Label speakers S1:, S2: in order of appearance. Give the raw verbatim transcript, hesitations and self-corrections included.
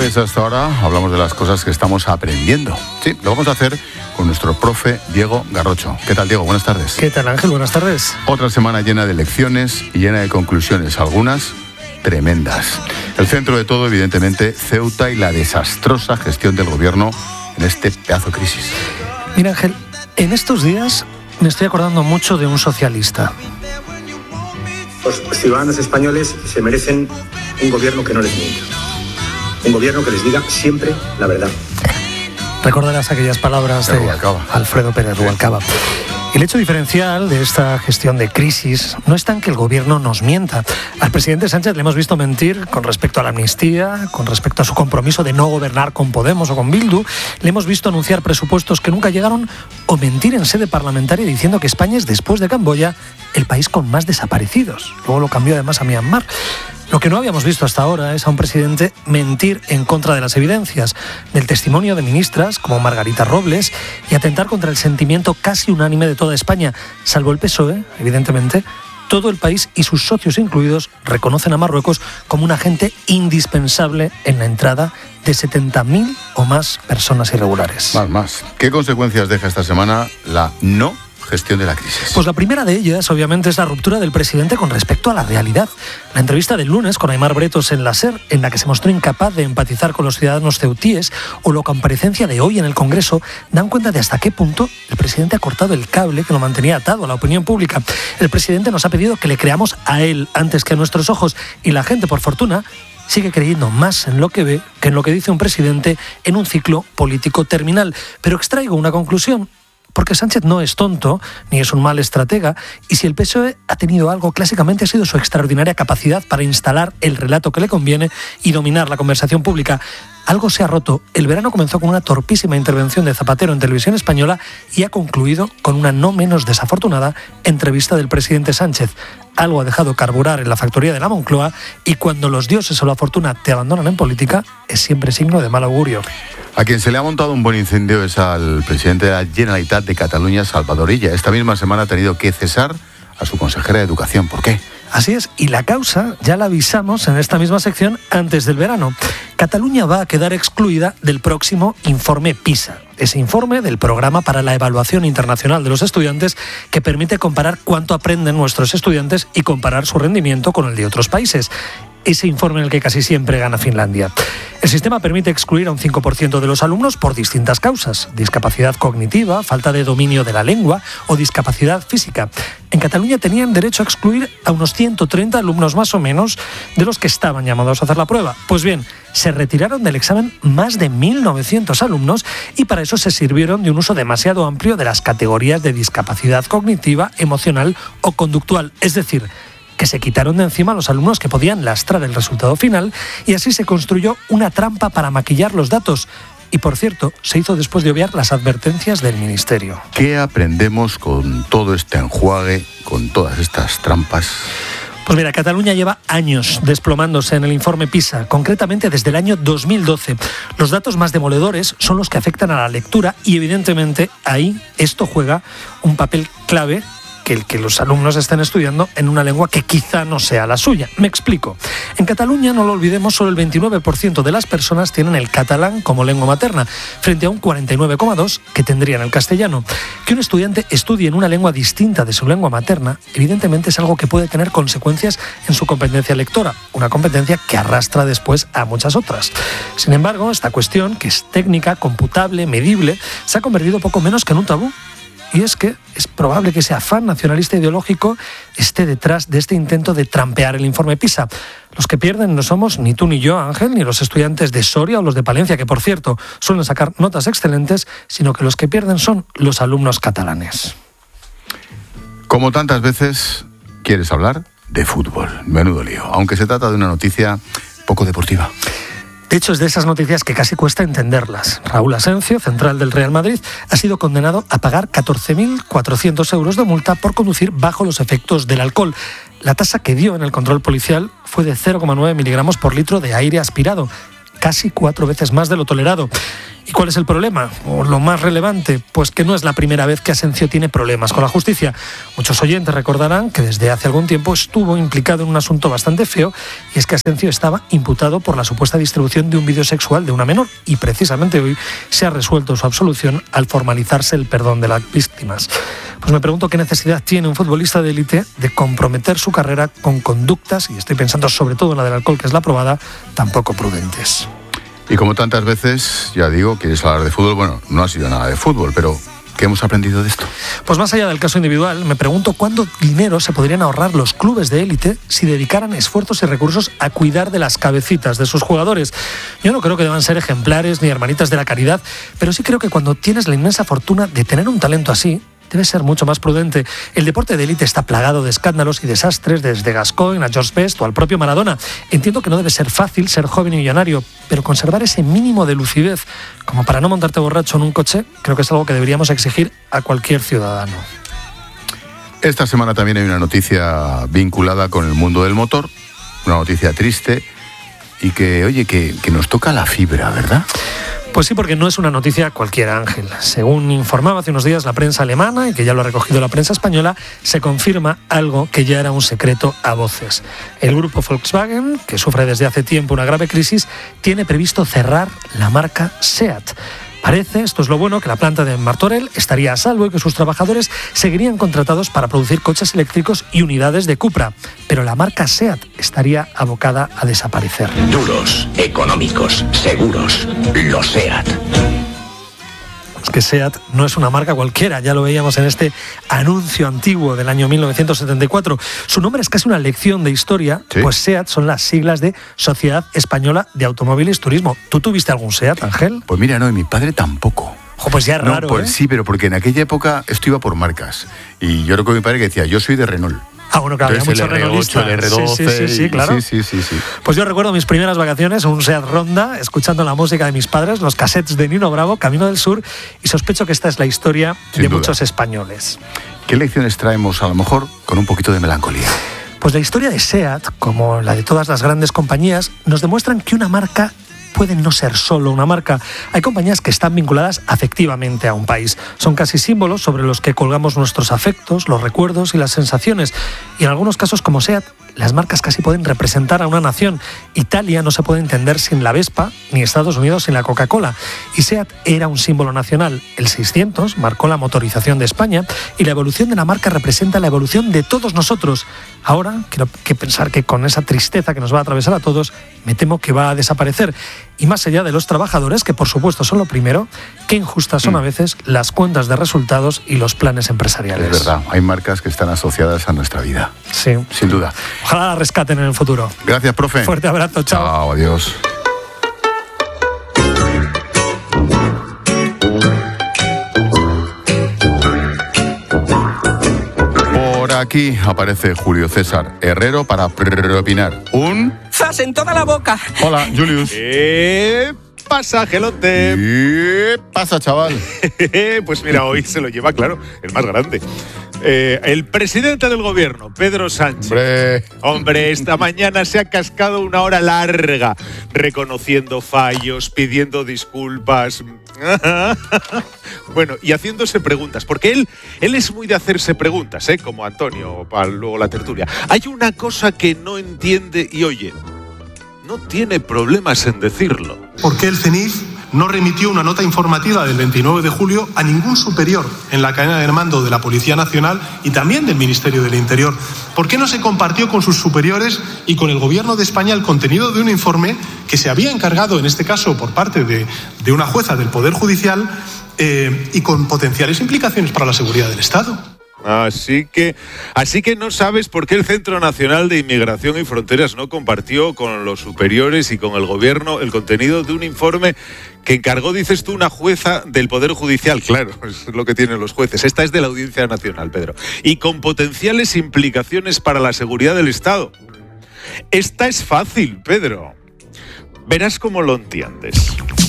S1: jueves hasta ahora hablamos de las cosas que estamos aprendiendo. Sí, lo vamos a hacer con nuestro profe Diego Garrocho. ¿Qué tal, Diego? Buenas tardes.
S2: ¿Qué tal, Ángel? Buenas tardes.
S1: Otra semana llena de lecciones y llena de conclusiones, algunas tremendas. El centro de todo, evidentemente, Ceuta y la desastrosa gestión del gobierno en este pedazo de crisis.
S2: Mira, Ángel, en estos días me estoy acordando mucho de un socialista.
S3: Los ciudadanos españoles se merecen un gobierno que no les mienta. Un gobierno que les diga siempre la verdad.
S2: Recordarás aquellas palabras de Alfredo Pérez Rubalcaba. El hecho diferencial de esta gestión de crisis no es tan que el gobierno nos mienta. Al presidente Sánchez le hemos visto mentir con respecto a la amnistía, con respecto a su compromiso de no gobernar con Podemos o con Bildu. Le hemos visto anunciar presupuestos que nunca llegaron o mentir en sede parlamentaria diciendo que España es, después de Camboya, el país con más desaparecidos. Luego lo cambió además a Myanmar. Lo que no habíamos visto hasta ahora es a un presidente mentir en contra de las evidencias, del testimonio de ministras como Margarita Robles y atentar contra el sentimiento casi unánime de toda España, salvo el P S O E, evidentemente. Todo el país y sus socios incluidos reconocen a Marruecos como un agente indispensable en la entrada de setenta mil o más personas irregulares.
S1: Más, más. ¿Qué consecuencias deja esta semana la no gestión de la crisis?
S2: Pues la primera de ellas, obviamente, es la ruptura del presidente con respecto a la realidad. La entrevista del lunes con Aimar Bretos en la SER, en la que se mostró incapaz de empatizar con los ciudadanos ceutíes, o la comparecencia de hoy en el Congreso, dan cuenta de hasta qué punto el presidente ha cortado el cable que lo mantenía atado a la opinión pública. El presidente nos ha pedido que le creamos a él antes que a nuestros ojos, y la gente, por fortuna, sigue creyendo más en lo que ve que en lo que dice un presidente en un ciclo político terminal. Pero extraigo una conclusión. Porque Sánchez no es tonto, ni es un mal estratega, y si el P S O E ha tenido algo, clásicamente ha sido su extraordinaria capacidad para instalar el relato que le conviene y dominar la conversación pública. Algo se ha roto. El verano comenzó con una torpísima intervención de Zapatero en Televisión Española y ha concluido con una no menos desafortunada entrevista del presidente Sánchez. Algo ha dejado carburar en la factoría de la Moncloa, y cuando los dioses o la fortuna te abandonan en política, es siempre signo de mal augurio.
S1: A quien se le ha montado un buen incendio es al presidente de la Generalitat de Cataluña, Salvador Illa. Esta misma semana ha tenido que cesar a su consejera de Educación. ¿Por qué?
S2: Así es, y la causa ya la avisamos en esta misma sección antes del verano. Cataluña va a quedar excluida del próximo informe PISA, ese informe del Programa para la Evaluación Internacional de los Estudiantes que permite comparar cuánto aprenden nuestros estudiantes y comparar su rendimiento con el de otros países. Ese informe en el que casi siempre gana Finlandia. El sistema permite excluir a un cinco por ciento de los alumnos por distintas causas: discapacidad cognitiva, falta de dominio de la lengua o discapacidad física. En Cataluña tenían derecho a excluir a unos ciento treinta alumnos más o menos de los que estaban llamados a hacer la prueba. Pues bien, se retiraron del examen más de mil novecientos alumnos y para eso se sirvieron de un uso demasiado amplio de las categorías de discapacidad cognitiva, emocional o conductual. Es decir, que se quitaron de encima a los alumnos que podían lastrar el resultado final, y así se construyó una trampa para maquillar los datos. Y, por cierto, se hizo después de obviar las advertencias del Ministerio.
S1: ¿Qué aprendemos con todo este enjuague, con todas estas trampas?
S2: Pues mira, Cataluña lleva años desplomándose en el informe PISA, concretamente desde el año dos mil doce. Los datos más demoledores son los que afectan a la lectura y, evidentemente, ahí esto juega un papel clave, que el que los alumnos estén estudiando en una lengua que quizá no sea la suya. Me explico. En Cataluña, no lo olvidemos, solo el veintinueve por ciento de las personas tienen el catalán como lengua materna, frente a un cuarenta y nueve coma dos por ciento que tendrían el castellano. Que un estudiante estudie en una lengua distinta de su lengua materna, evidentemente es algo que puede tener consecuencias en su competencia lectora, una competencia que arrastra después a muchas otras. Sin embargo, esta cuestión, que es técnica, computable, medible, se ha convertido poco menos que en un tabú. Y es que es probable que ese afán nacionalista ideológico esté detrás de este intento de trampear el informe PISA. Los que pierden no somos ni tú ni yo, Ángel, ni los estudiantes de Soria o los de Palencia, que por cierto suelen sacar notas excelentes, sino que los que pierden son los alumnos catalanes.
S1: Como tantas veces, quieres hablar de fútbol. Menudo lío, aunque se trata de una noticia poco deportiva.
S2: De hecho, es de esas noticias que casi cuesta entenderlas. Raúl Asencio, central del Real Madrid, ha sido condenado a pagar catorce mil cuatrocientos euros de multa por conducir bajo los efectos del alcohol. La tasa que dio en el control policial fue de cero coma nueve miligramos por litro de aire aspirado, casi cuatro veces más de lo tolerado. ¿Y cuál es el problema? O lo más relevante, pues que no es la primera vez que Asencio tiene problemas con la justicia. Muchos oyentes recordarán que desde hace algún tiempo estuvo implicado en un asunto bastante feo, y es que Asencio estaba imputado por la supuesta distribución de un vídeo sexual de una menor, y precisamente hoy se ha resuelto su absolución al formalizarse el perdón de las víctimas. Pues me pregunto qué necesidad tiene un futbolista de élite de comprometer su carrera con conductas, y estoy pensando sobre todo en la del alcohol, que es la probada, tan poco prudentes.
S1: Y como tantas veces, ya digo, quieres hablar de fútbol, bueno, no ha sido nada de fútbol, pero ¿qué hemos aprendido de esto?
S2: Pues más allá del caso individual, me pregunto cuánto dinero se podrían ahorrar los clubes de élite si dedicaran esfuerzos y recursos a cuidar de las cabecitas de sus jugadores. Yo no creo que deban ser ejemplares ni hermanitas de la caridad, pero sí creo que cuando tienes la inmensa fortuna de tener un talento así, debe ser mucho más prudente. El deporte de élite está plagado de escándalos y desastres, desde Gascoigne a George Best o al propio Maradona. Entiendo que no debe ser fácil ser joven y millonario, pero conservar ese mínimo de lucidez, como para no montarte borracho en un coche, creo que es algo que deberíamos exigir a cualquier ciudadano.
S1: Esta semana también hay una noticia vinculada con el mundo del motor, una noticia triste y que, oye, que, que nos toca la fibra, ¿verdad?
S2: Pues sí, porque no es una noticia cualquiera, Ángel. Según informaba hace unos días la prensa alemana, y que ya lo ha recogido la prensa española, se confirma algo que ya era un secreto a voces. El grupo Volkswagen, que sufre desde hace tiempo una grave crisis, tiene previsto cerrar la marca SEAT. Parece, esto es lo bueno, que la planta de Martorell estaría a salvo y que sus trabajadores seguirían contratados para producir coches eléctricos y unidades de Cupra. Pero la marca SEAT estaría abocada a desaparecer.
S4: Duros, económicos, seguros. Los SEAT.
S2: Es que SEAT no es una marca cualquiera, ya lo veíamos en este anuncio antiguo del año mil novecientos setenta y cuatro. Su nombre es casi una lección de historia, ¿sí? Pues SEAT son las siglas de Sociedad Española de Automóviles Turismo. ¿Tú tuviste algún SEAT, Ángel?
S1: Pues mira, no, y mi padre tampoco.
S2: Ojo, pues ya es
S1: no,
S2: raro,
S1: pues
S2: ¿eh?
S1: Sí, pero porque en aquella época esto iba por marcas. Y yo recuerdo a mi padre que decía, yo soy de Renault.
S2: Ah, bueno, claro, había muchos
S1: renaultistas. El erre doce,
S2: sí, sí, sí, sí, claro.
S1: Sí, sí, sí, sí.
S2: Pues yo recuerdo mis primeras vacaciones en un SEAT Ronda, escuchando la música de mis padres, los cassettes de Nino Bravo, Camino del Sur, y sospecho que esta es la historia
S1: Sin
S2: de
S1: duda.
S2: muchos españoles.
S1: ¿Qué lecciones traemos, a lo mejor, con un poquito de melancolía?
S2: Pues la historia de SEAT, como la de todas las grandes compañías, nos demuestran que una marca puede no ser solo una marca. Hay compañías que están vinculadas afectivamente a un país. Son casi símbolos sobre los que colgamos nuestros afectos, los recuerdos y las sensaciones. Y en algunos casos, como SEAT, las marcas casi pueden representar a una nación. Italia no se puede entender sin la Vespa, ni Estados Unidos sin la Coca-Cola. Y SEAT era un símbolo nacional. El seiscientos marcó la motorización de España, y la evolución de la marca representa la evolución de todos nosotros. Ahora, quiero que pensar que con esa tristeza que nos va a atravesar a todos, me temo que va a desaparecer. Y más allá de los trabajadores, que por supuesto son lo primero, qué injustas son mm. a veces las cuentas de resultados y los planes empresariales.
S1: Es verdad, hay marcas que están asociadas a nuestra vida.
S2: Sí.
S1: Sin duda.
S2: Ojalá la rescaten en el futuro.
S1: Gracias, profe.
S2: Fuerte abrazo, chao.
S1: Chao, adiós. Por aquí aparece Julio César Herrero para opinar. Un...
S5: ¡Zas en toda la boca!
S1: Hola, Julius.
S6: ¿Qué pasa, gelote?
S1: ¿Qué pasa, chaval?
S6: Pues mira, hoy se lo lleva, claro, el más grande. Eh, el presidente del gobierno, Pedro Sánchez.
S1: Hombre.
S6: Hombre, esta mañana se ha cascado una hora larga, reconociendo fallos, pidiendo disculpas. Bueno, y haciéndose preguntas, porque él, él es muy de hacerse preguntas, ¿eh? Como Antonio, para luego la tertulia. Hay una cosa que no entiende y oye, no tiene problemas en decirlo.
S7: ¿Por qué el CENIF no remitió una nota informativa del veintinueve de julio a ningún superior en la cadena de mando de la Policía Nacional y también del Ministerio del Interior? ¿Por qué no se compartió con sus superiores y con el Gobierno de España el contenido de un informe que se había encargado, en este caso por parte de, de una jueza del Poder Judicial, eh, y con potenciales implicaciones para la seguridad del Estado?
S6: Así que, así que no sabes por qué el Centro Nacional de Inmigración y Fronteras no compartió con los superiores y con el gobierno el contenido de un informe que encargó, dices tú, una jueza del Poder Judicial. Claro, es lo que tienen los jueces. Esta es de la Audiencia Nacional, Pedro. Y con potenciales implicaciones para la seguridad del Estado. Esta es fácil, Pedro. Verás cómo lo entiendes.